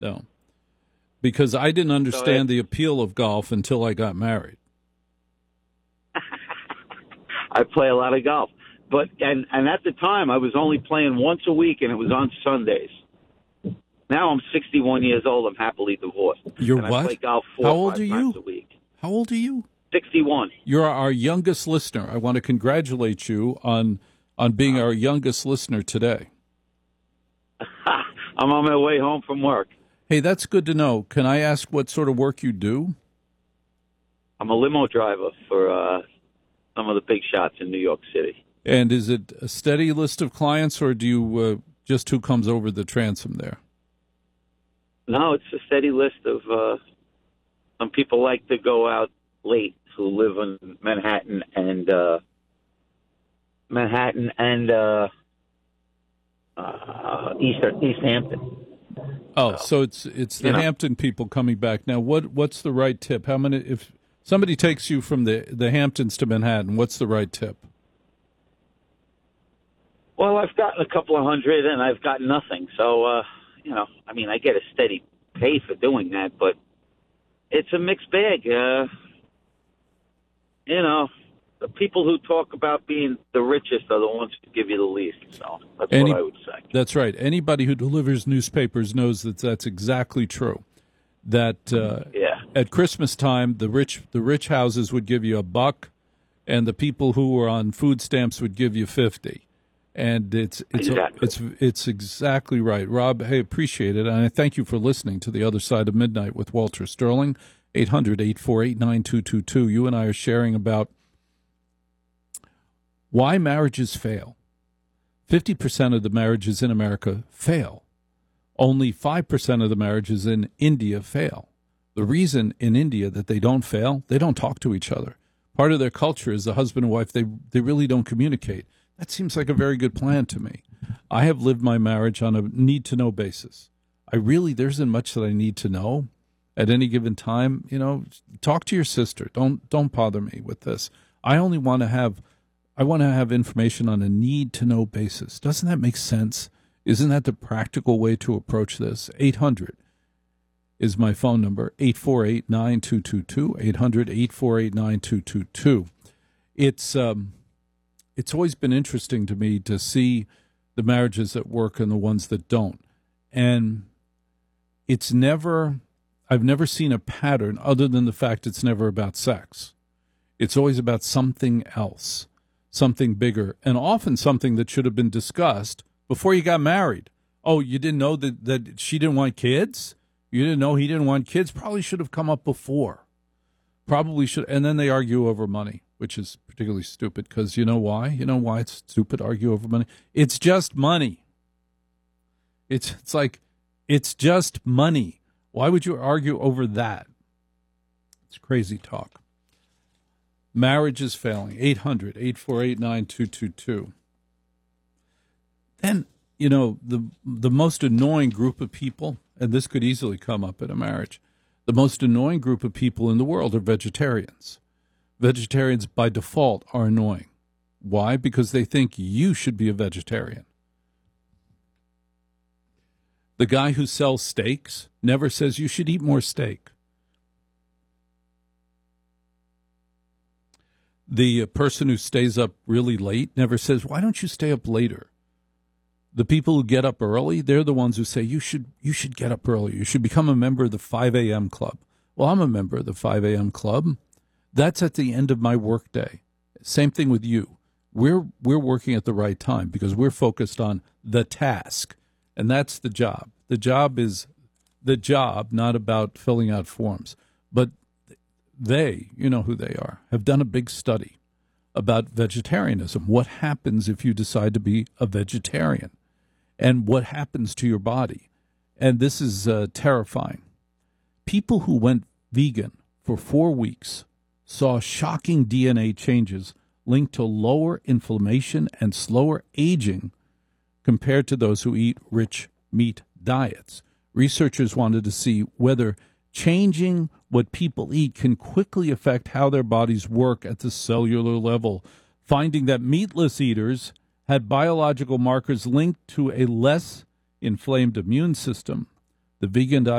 No, because I didn't So understand the appeal of golf until I got married. I play a lot of golf, but and at the time I was only playing once a week, and it was on Sundays. Now I'm 61 years old. I'm happily divorced. You're and what? I play golf How 4 or old 5 are times you? a week. How old are you? 61. You're our youngest listener. I want to congratulate you on being our youngest listener today. I'm on my way home from work. Hey, that's good to know. Can I ask what sort of work you do? I'm a limo driver for some of the big shots in New York City. And is it a steady list of clients, or do you just who comes over the transom there? No, it's a steady list of some people like to go out late who live in Manhattan and East Hampton. Oh, so it's the Hampton people coming back. Now, what's the right tip? How many? If somebody takes you from the Hamptons to Manhattan, what's the right tip? Well, I've gotten a couple of hundred, and I've gotten nothing. So, I mean, I get a steady pay for doing that, but it's a mixed bag. The people who talk about being the richest are the ones who give you the least. So that's what I would say. That's right. Anybody who delivers newspapers knows that that's exactly true. That at Christmas time, the rich houses would give you $1, and the people who were on food stamps would give you 50. And it's exactly right. Rob, hey, appreciate it. And I thank you for listening to The Other Side of Midnight with Walter Sterling, 800-848-9222. You and I are sharing about why marriages fail. 50% of the marriages in America fail. Only 5% of the marriages in India fail. The reason in India that they don't fail, they don't talk to each other. Part of their culture is the husband and wife, they really don't communicate. That seems like a very good plan to me. I have lived my marriage on a need-to-know basis. There isn't much that I need to know at any given time. Talk to your sister. Don't bother me with this. I want to have information on a need-to-know basis. Doesn't that make sense? Isn't that the practical way to approach this? 800 is my phone number, 848-9222, 800-848-9222. It's always been interesting to me to see the marriages that work and the ones that don't. And I've never seen a pattern other than the fact it's never about sex. It's always about something else, something bigger, and often something that should have been discussed before you got married. Oh, you didn't know that she didn't want kids? You didn't know he didn't want kids? Probably should have come up before. Probably should. And then they argue over money, which is particularly stupid because you know why? You know why it's stupid to argue over money? It's just money. It's just money. Why would you argue over that? It's crazy talk. Marriage is failing. 800-848-9222. Then, the most annoying group of people, and this could easily come up in a marriage, the most annoying group of people in the world are vegetarians. Vegetarians, by default, are annoying. Why? Because they think you should be a vegetarian. The guy who sells steaks never says you should eat more steak. The person who stays up really late never says, why don't you stay up later? The people who get up early, they're the ones who say, you should get up early. You should become a member of the 5 a.m. club. Well, I'm a member of the 5 a.m. club. That's at the end of my workday. Same thing with you. We're working at the right time because we're focused on the task, and that's the job. The job is the job, not about filling out forms. But they, you know who they are, have done a big study about vegetarianism. What happens if you decide to be a vegetarian? And what happens to your body? And this is terrifying. People who went vegan for 4 weeks saw shocking DNA changes linked to lower inflammation and slower aging compared to those who eat rich meat diets. Researchers wanted to see whether changing what people eat can quickly affect how their bodies work at the cellular level, finding that meatless eaters had biological markers linked to a less inflamed immune system. The vegan diet